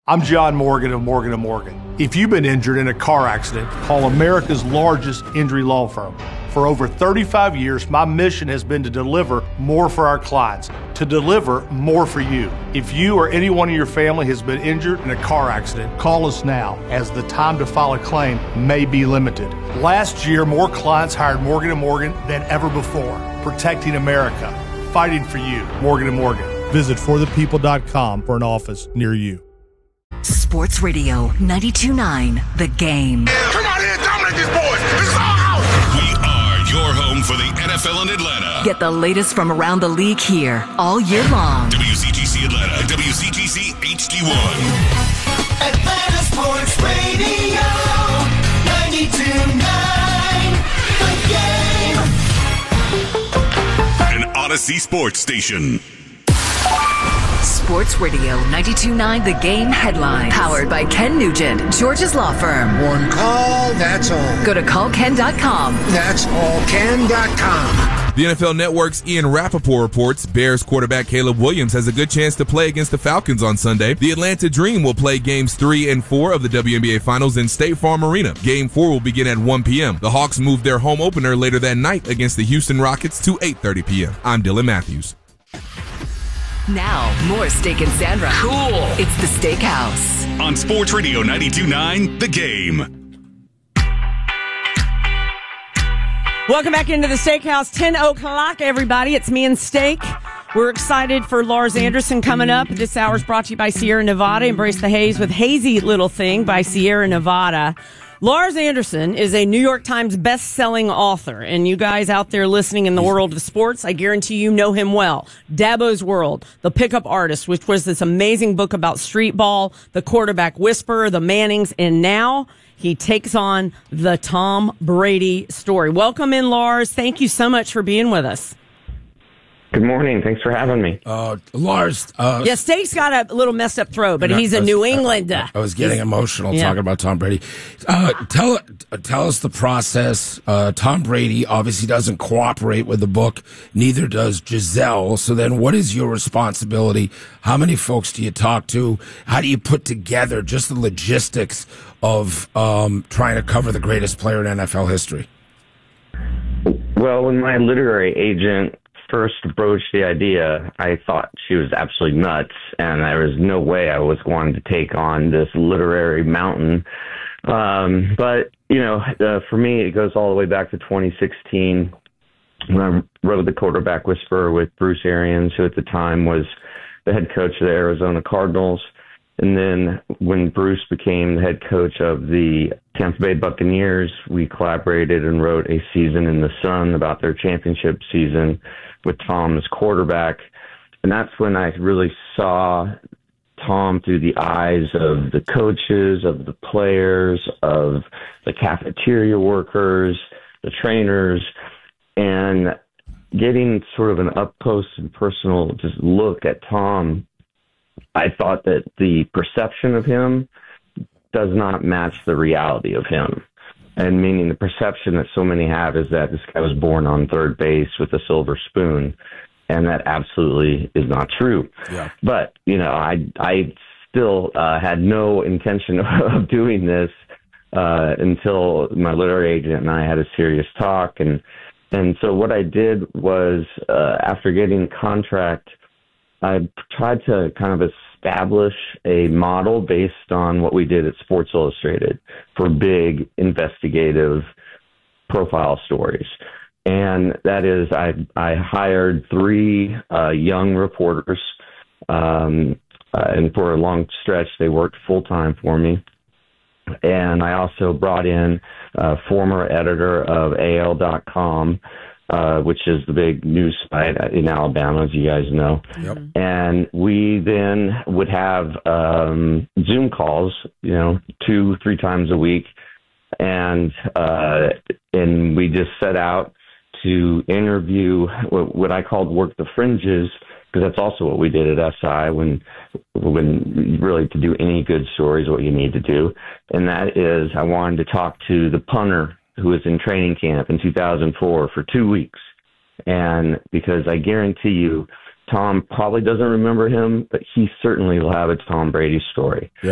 I'm John Morgan of Morgan & Morgan. If you've been injured in a car accident, call America's largest injury law firm. For over 35 years, my mission has been to deliver more for our clients, to deliver more for you. If you or anyone in your family has been injured in a car accident, call us now, as the time to file a claim may be limited. Last year, more clients hired Morgan & Morgan than ever before, protecting America, fighting for you. Morgan & Morgan. Visit forthepeople.com for an office near you. Sports Radio 92.9 The Game. Come on in, dominate these boys. This is our house. We are your home for the NFL in Atlanta. Get the latest from around the league here all year long. WCTC Atlanta, WCTC HD1. Atlanta Sports Radio 92.9 The Game. An Odyssey Sports Station. Sports Radio 92.9 The Game headline. Powered by Ken Nugent, George's Law Firm. One call, that's all. Go to callken.com. That's allken.com. The NFL Network's Ian Rappaport reports Bears quarterback Caleb Williams has a good chance to play against the Falcons on Sunday. The Atlanta Dream will play games 3 and 4 of the WNBA Finals in State Farm Arena. Game 4 will begin at 1 p.m. The Hawks move their home opener later that night against the Houston Rockets to 8:30 p.m. I'm Dylan Matthews. Now, more Steak and Sandra. Cool. It's the Steakhouse. On Sports Radio 92.9 The Game. Welcome back into the Steakhouse. 10 o'clock, everybody. It's me and Steak. We're excited for Lars Anderson coming up. This hour is brought to you by Sierra Nevada. Embrace the haze with Hazy Little Thing by Sierra Nevada. Lars Anderson is a New York Times best-selling author, and you guys out there listening in the world of sports, I guarantee you know him well. Dabo's World, The Pickup Artist, which was this amazing book about street ball, The Quarterback Whisperer, the Mannings, and now he takes on the Tom Brady story. Welcome in, Lars. Thank you so much for being with us. Good morning. Thanks for having me. Lars. Yeah, Steak's got a little messed up throat, but he's a New Englander. I was getting emotional talking about Tom Brady. Tell us the process. Tom Brady obviously doesn't cooperate with the book. Neither does Giselle. So then what is your responsibility? How many folks do you talk to? How do you put together just the logistics of trying to cover the greatest player in NFL history? Well, when my literary agent first broached the idea, I thought she was absolutely nuts, and there was no way I was going to take on this literary mountain. But, for me, it goes all the way back to 2016 when I wrote The Quarterback Whisperer with Bruce Arians, who at the time was the head coach of the Arizona Cardinals. And then when Bruce became the head coach of the Tampa Bay Buccaneers, we collaborated and wrote A Season in the Sun about their championship season with Tom as quarterback. And that's when I really saw Tom through the eyes of the coaches, of the players, of the cafeteria workers, the trainers, and getting sort of an up-close and personal just look at Tom. I thought that the perception of him does not match the reality of him. And meaning the perception that so many have is that this guy was born on third base with a silver spoon. And that absolutely is not true. Yeah. But, I still had no intention of doing this until my literary agent and I had a serious talk. And so what I did was, after getting a contract, I tried to kind of establish a model based on what we did at Sports Illustrated for big investigative profile stories. And that is, I hired 3 young reporters, and for a long stretch, they worked full-time for me. And I also brought in a former editor of AL.com, which is the big news site in Alabama, as you guys know. Yep. And we then would have Zoom calls, 2-3 times a week, and we just set out to interview what I called work the fringes, because that's also what we did at SI when really to do any good stories, what you need to do. And that is, I wanted to talk to the punter who was in training camp in 2004 for 2 weeks. And because I guarantee you, Tom probably doesn't remember him, but he certainly will have a Tom Brady story. Yeah.